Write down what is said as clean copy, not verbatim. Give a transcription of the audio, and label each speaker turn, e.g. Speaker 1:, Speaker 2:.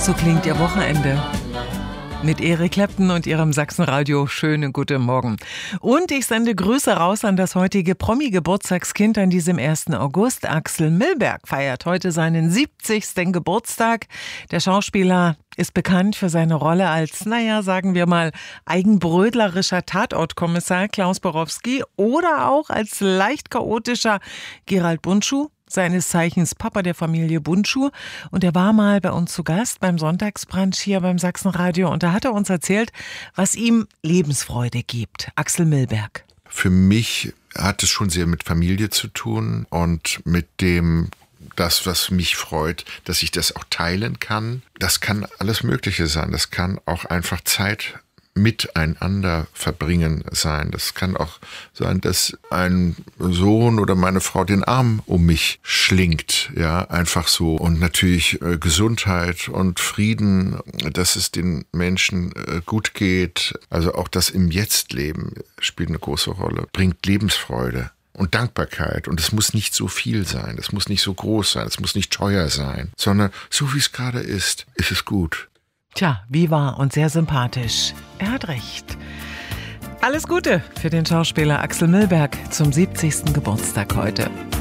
Speaker 1: So klingt Ihr Wochenende. Mit Eric Clapton und Ihrem Sachsenradio. Schönen guten Morgen. Und ich sende Grüße raus an das heutige Promi-Geburtstagskind an diesem 1. August. Axel Milberg feiert heute seinen 70. Geburtstag. Der Schauspieler ist bekannt für seine Rolle als, sagen wir mal, eigenbrödlerischer Tatortkommissar Klaus Borowski oder auch als leicht chaotischer Gerald Bundschuh, seines Zeichens Papa der Familie Bundschuh. Und er war mal bei uns zu Gast beim Sonntagsbrunch hier beim Sachsenradio. Und da hat er uns erzählt, was ihm Lebensfreude gibt. Axel Milberg.
Speaker 2: Für mich hat es schon sehr mit Familie zu tun und mit das, was mich freut, dass ich das auch teilen kann. Das kann alles Mögliche sein. Das kann auch einfach Zeit miteinander verbringen sein. Das kann auch sein, dass ein Sohn oder meine Frau den Arm um mich schlingt, ja, einfach so. Und natürlich Gesundheit und Frieden, dass es den Menschen gut geht. Also auch das im Jetzt-Leben spielt eine große Rolle, bringt Lebensfreude und Dankbarkeit. Und es muss nicht so viel sein, es muss nicht so groß sein, es muss nicht teuer sein, sondern so wie es gerade ist es gut.
Speaker 1: Tja, wie wahr und sehr sympathisch. Er hat recht. Alles Gute für den Schauspieler Axel Milberg zum 70. Geburtstag heute.